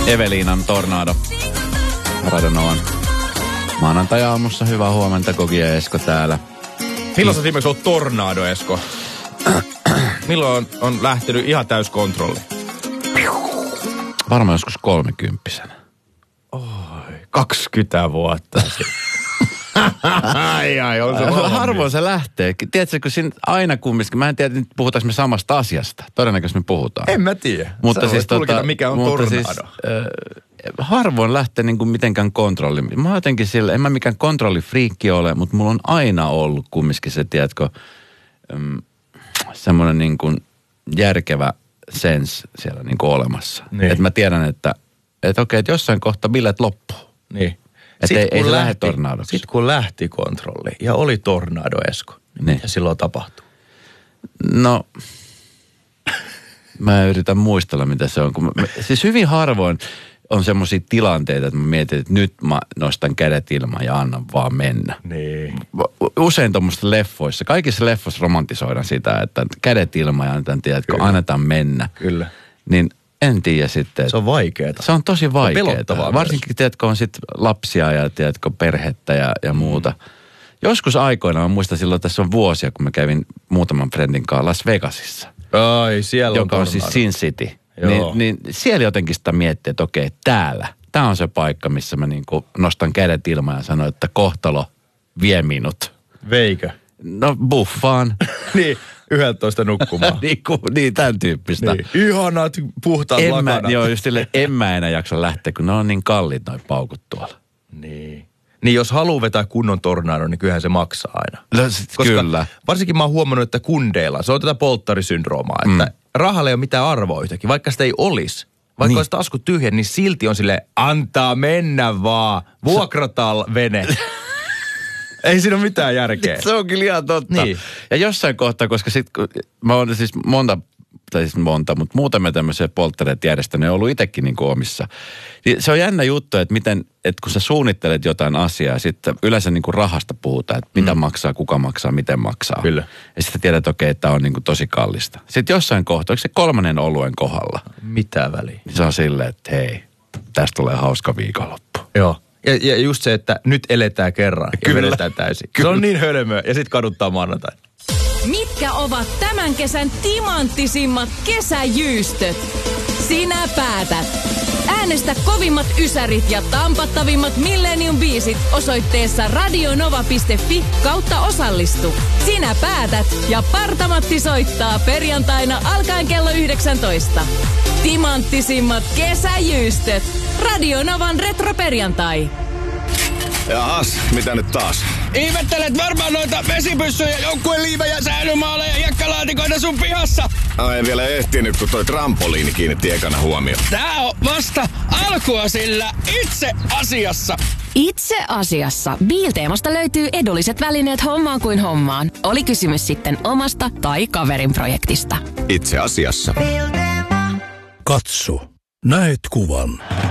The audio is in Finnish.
Eveliinan Tornado. Radonovan maanantai-aamussa. Hyvää huomenta, Koki ja Esko täällä. Milloin sä viimeksi olet Tornado, Esko? Milloin on lähtenyt ihan täys kontrolli? Varmaan joskus 30-vuotiaana. Oi, 20 vuotta. ai, on se harvoin se lähtee. Tiedätkö, kun siinä aina kumminkin, mä en tiedä, nyt puhutaanko me samasta asiasta. Todennäköisesti me puhutaan. En mä tiedä. Mutta siis tulkita, mikä on Tornado. Siis, harvoin lähtee niin kuin mitenkään kontrolli. Mä jotenkin sille, en mä mikään kontrollifriikki ole, mutta mulla on aina ollut kumminkin se, tiedätkö, semmoinen niin kuin järkevä sens siellä niin kuin olemassa. Niin. Että mä tiedän, että okei, että jossain kohtaa bilet loppuu. Niin. Että ei se lähde tornadoksi. Sitten kun lähti kontrolli ja oli Tornado, Esko, niin mitä silloin tapahtui? No, mä yritän muistella, mitä se on. Siis hyvin harvoin on semmoisia tilanteita, että mä mietin, että nyt mä nostan kädet ilmaan ja annan vaan mennä. Niin. Usein tuommoista leffoissa, kaikissa leffoissa romantisoidaan sitä, että kädet ilmaan ja annetaan mennä. Kyllä. Niin en tiedä sitten. Se on vaikeaa. Se on tosi vaikeaa. Pelottavaa varsinkin, tiedätkö, on sitten lapsia ja tiedätkö, perhettä ja muuta. Joskus aikoinaan, mä muistan silloin, tässä on vuosia, kun mä kävin muutaman friendin kanssa Las Vegasissa. Ai, siellä joka on siis Sin City. Niin siellä jotenkin sitä miettii, että okei, tää on se paikka, missä mä niinku nostan kädet ilmaan ja sanon, että kohtalo vie Veikö? No buffaan. Niin, 11 nukkumaan. niin, tämän tyyppistä. Niin. Ihanat puhtaat lakanat. Joo, just silleen, en mä enää jaksa lähteä, kun ne on niin kalliit noi paukut tuolla. Niin. Niin jos haluaa vetää kunnon Tornado, niin kyllähän se maksaa aina. No, kyllä. Varsinkin mä oon huomannut, että kundeilla, se on tätä polttarisyndroomaa, että rahalle ei ole mitään arvoa yhtäkkiä, vaikka sitä ei olisi. Vaikka olisi tasku tyhjä, niin silti on silleen, antaa mennä vaan, vuokrataan vene. Ei siinä ole mitään järkeä. Se on kyllä ihan totta. Niin. Ja jossain kohtaa, koska sitten mä oon siis mutta muutamia tämmöisiä polttareita järjestänyt ja ollut itsekin niin kuin omissa. Se on jännä juttu, että kun sä suunnittelet jotain asiaa, sitten yleensä niin kuin rahasta puhutaan, että mitä maksaa, kuka maksaa, miten maksaa. Kyllä. Ja sitten tiedät, että okei, tämä on niin kuin tosi kallista. Sitten jossain kohtaa, onko se 3. oluen kohdalla? Mitä väliä? Niin se on silleen, että hei, tästä tulee hauska viikonloppu. Joo. Ja just se, että nyt eletään kerran ja vedetään täysin. Kyllä. Se on niin hölmöä ja sitten kaduttaa maanantai. Mitkä ovat tämän kesän timanttisimmat kesäjyystöt? Sinä päätät. Äänestä kovimmat ysärit ja tampattavimmat Millennium-biisit osoitteessa radionova.fi/osallistu. Sinä päätät ja Parta-Matti soittaa perjantaina alkaen kello 19. Timanttisimmat kesäjyystöt. Radionovan retroperjantai. Jahas, mitä nyt taas? Ihmettelet varmaan noita vesipyssyjä, joukkueen liivejä, säilymaaleja ja hiekkalaatikoita sun pihassa. En vielä ehtinyt, kun toi trampoliini kiinnitti ekana huomioon. Tää on vasta alkua sillä itse asiassa. Itse asiassa Biilteemasta löytyy edulliset välineet hommaan kuin hommaan. Oli kysymys sitten omasta tai kaverin projektista. Itse asiassa. Katso, näet kuvan.